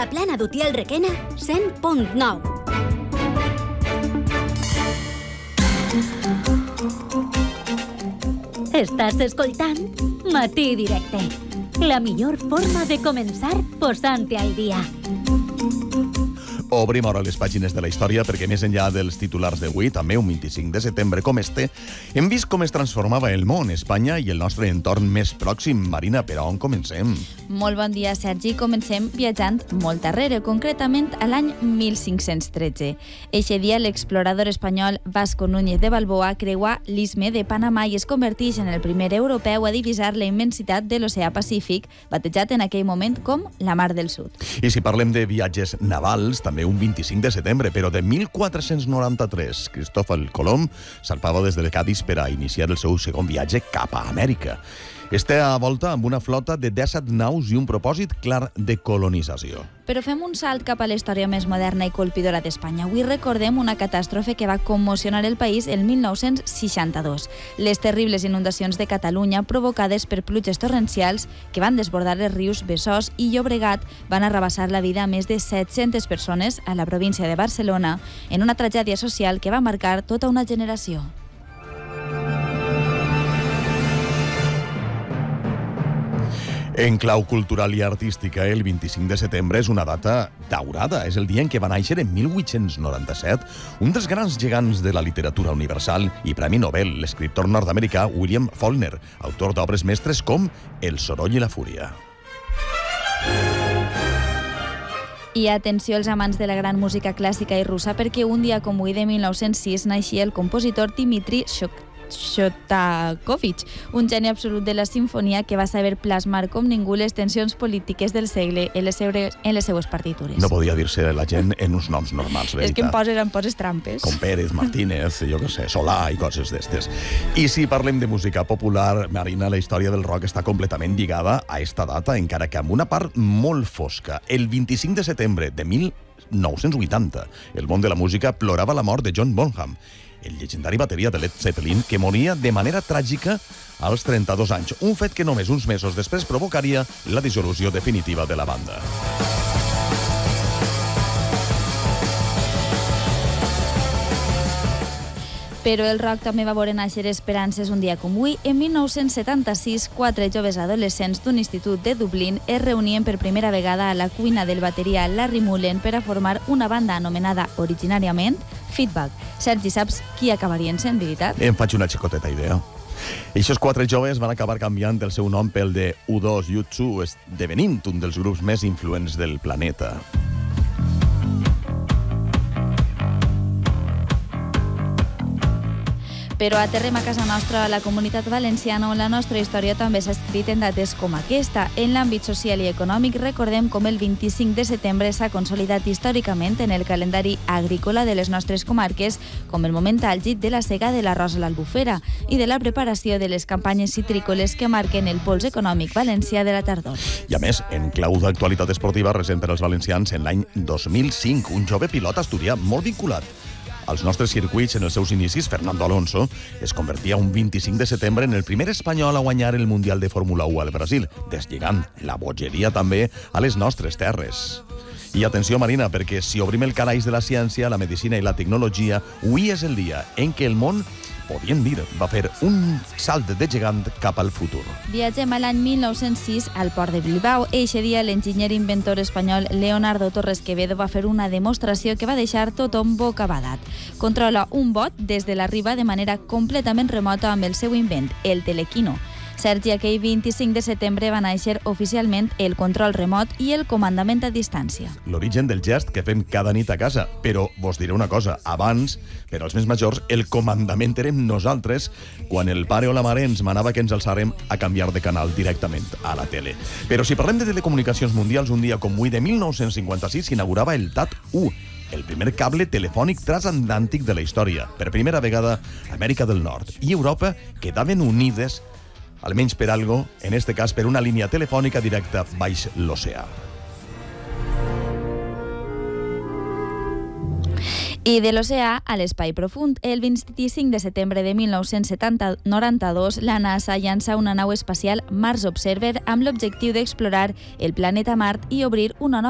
La plana d'Utiel Requena 100.9. Estàs escoltant Matí Directe, la millor forma de començar posant-te al dia. Obrim ara les pàgines de la història perquè més enllà dels titulars d'avui, també un 25 de setembre com este, hem vist com es transformava el món, Espanya i el nostre entorn més pròxim. Marina, per on comencem? Molt bon dia, Sergi. Comencem viatjant molt darrere, concretament a l'any 1513. Eixe dia, l'explorador espanyol Vasco Núñez de Balboa creuà l'istme de Panamà i es converteix en el primer europeu a divisar la immensitat de l'oceà Pacífic, batejat en aquell moment com la Mar del Sud. I si parlem de viatges navals, també un 25 de setembre, però de 1493, Cristòfol Colom salpava des de Cadis per a iniciar el seu segon viatge cap a Amèrica. Esta volta amb una flota de 17 naus i un propòsit clar de colonització. Però fem un salt cap a la història més moderna i colpidora d'Espanya. Avui recordem una catàstrofe que va commocionar el país el 1962. Les terribles inundacions de Catalunya provocades per pluges torrencials que van desbordar els rius Besòs i Llobregat van arrabassar la vida a més de 700 persones a la província de Barcelona en una tragèdia social que va marcar tota una generació. En clau cultural i artística, el 25 de setembre és una data daurada. És el dia en què va néixer en 1897 un dels grans gegants de la literatura universal i Premi Nobel, l'escriptor nord-americà William Faulkner, autor d'obres mestres com El soroll i la fúria. I atenció als amants de la gran música clàssica i russa, perquè un dia com avui de 1906 naixia el compositor Dmitri Shostakovich, un geni absolut de la sinfonia que va saber plasmar com ningú les tensions polítiques del segle en les seues partitures. No podia dir-se la gent en uns noms normals, veritat. És que em poses trampes. Com Pérez, Martínez, jo què sé, Solà i coses d'estes. I si parlem de música popular, Marina, la història del rock està completament lligada a esta data, encara que amb una part molt fosca. El 25 de setembre de 1980, el món de la música plorava la mort de John Bonham, el llegendari bateria de Led Zeppelin, que moria de manera tràgica als 32 anys, un fet que només uns mesos després provocaria la dissolució definitiva de la banda. Però el rock també va veure néixer esperances un dia com avui. En 1976, 4 joves adolescents d'un institut de Dublín es reunien per primera vegada a la cuina del bateria Larry Mullen per a formar una banda anomenada originàriament Feedback. Sergi, saps qui acabarien sent, veritat? Em faig una xicoteta idea. Eixos 4 joves van acabar canviant el seu nom pel de U2 U2, esdevenint un dels grups més influents del planeta. Però aterrem a casa nostra, a la Comunitat Valenciana, on la nostra història també s'ha escrit en dates com aquesta. En l'àmbit social i econòmic, recordem com el 25 de setembre s'ha consolidat històricament en el calendari agrícola de les nostres comarques com el moment àlgid de la sega de l'arròs a l'Albufera i de la preparació de les campanyes citrícoles que marquen el pols econòmic valencià de la tardor. I a més, en clau d'actualitat esportiva recent per als valencians, en l'any 2005, un jove pilot asturià molt vinculat als nostres circuits en els seus inicis, Fernando Alonso, es convertia un 25 de setembre en el primer espanyol a guanyar el Mundial de Fórmula 1 al Brasil, deslligant la bogeria també a les nostres terres. I atenció, Marina, perquè si obrim el calaix de la ciència, la medicina i la tecnologia, avui és el dia en què el món, podríem dir, va fer un salt de gegant cap al futur. Viatgem a l'any 1906 al port de Bilbao. Eixe dia, l'enginyer inventor espanyol Leonardo Torres Quevedo va fer una demostració que va deixar tothom bocabadat. Controla un bot des de la riba de manera completament remota amb el seu invent, el telequino. Sergi, aquell 25 de setembre va néixer oficialment el control remot i el comandament a distància. L'origen del gest que fem cada nit a casa. Però vos diré una cosa, abans, per als més majors, el comandament érem nosaltres quan el pare o la mare ens manava que ens alçàrem a canviar de canal directament a la tele. Però si parlem de telecomunicacions mundials, un dia com avui de 1956 s'inaugurava el TAT-1, el primer cable telefònic transatlàntic de la història. Per primera vegada, Amèrica del Nord i Europa quedaven unides, almenys per algo, en este cas per una línia telefònica directa baix l'oceà. I de l'oceà a l'espai profund. El 25 de setembre de 1992, la NASA llança una nau espacial Mars Observer amb l'objectiu d'explorar el planeta Mart i obrir una nova